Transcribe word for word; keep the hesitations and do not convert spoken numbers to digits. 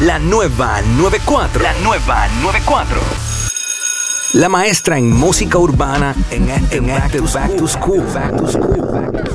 La nueva noventa y cuatro. La nueva noventa y cuatro. La maestra en música urbana en, en Back to School. Back to School.